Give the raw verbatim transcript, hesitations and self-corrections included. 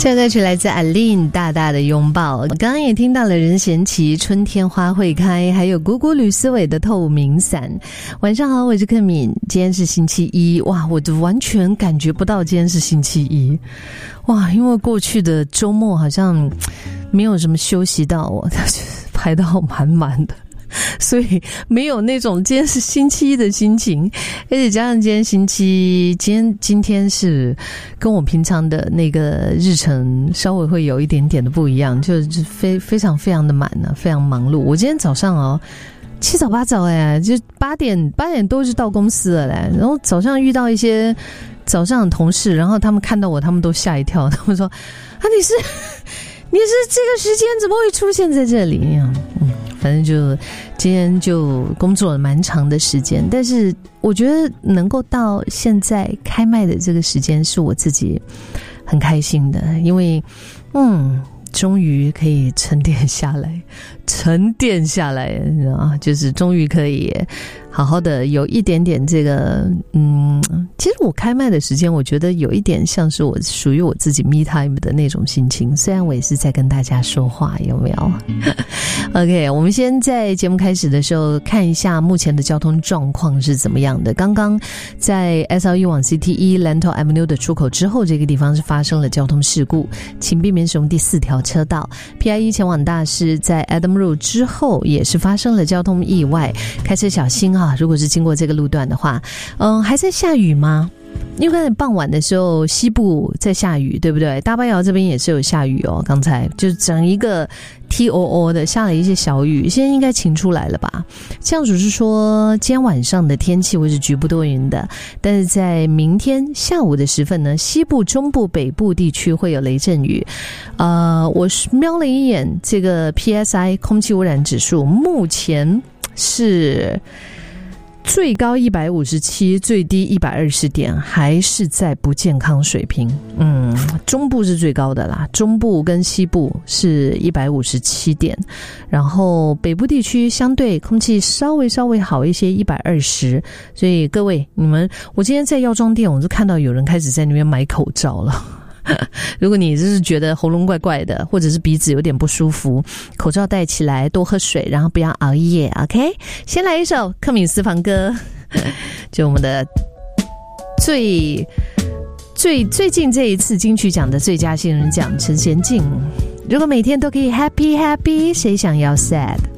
这歌曲来自阿令大大的拥抱，刚刚也听到了任贤齐春天花会开，还有姑姑吕思伟的透明伞。晚上好，我是克敏，今天是星期一，哇，我完全感觉不到今天是星期一，哇，因为过去的周末好像没有什么休息到，我排到满满的，所以没有那种今天是星期一的心情，而且加上今天星期今天今天是跟我平常的那个日程稍微会有一点点的不一样，就是非非常非常的满呢、啊，非常忙碌。我今天早上哦七早八早哎，就八点八点多就到公司了嘞，然后早上遇到一些早上的同事，然后他们看到我，他们都吓一跳，他们说啊你是你是这个时间怎么会出现在这里呀？嗯。反正就今天就工作了蛮长的时间，但是我觉得能够到现在开麦的这个时间是我自己很开心的，因为嗯终于可以沉淀下来沉淀下来啊，就是终于可以好好的有一点点这个嗯，其实我开麦的时间我觉得有一点像是我属于我自己 me time 的那种心情，虽然我也是在跟大家说话，有没有OK， 我们先在节目开始的时候看一下目前的交通状况是怎么样的。刚刚在 S L E 往 C T E Lantau Avenue 的出口之后，这个地方是发生了交通事故，请避免使用第四条车道。 P I 一 前往大士在 Adam Road 之后也是发生了交通意外，开车小心啊，如果是经过这个路段的话。嗯，还在下雨吗？因为刚才傍晚的时候西部在下雨，对不对？大巴窑这边也是有下雨哦，刚才就整一个 T O O 的下了一些小雨，现在应该晴出来了吧。气象署是说今天晚上的天气会是局部多云的，但是在明天下午的时分呢，西部、中部、北部地区会有雷阵雨。呃，我瞄了一眼这个 P S I 空气污染指数，目前是最高一百五十七，最低一百二十点，还是在不健康水平。嗯，中部是最高的啦，中部跟西部是一百五十七点，然后北部地区相对空气稍微稍微好一些，一百二十。所以各位，你们，我今天在药妆店，我就看到有人开始在那边买口罩了。如果你就是觉得喉咙怪怪的，或者是鼻子有点不舒服，口罩戴起来，多喝水，然后不要熬夜 OK。 先来一首克敏私房歌，就我们的最最最近这一次金曲奖的最佳新人奖陈娴静。如果每天都可以 happy happy， 谁想要 sad？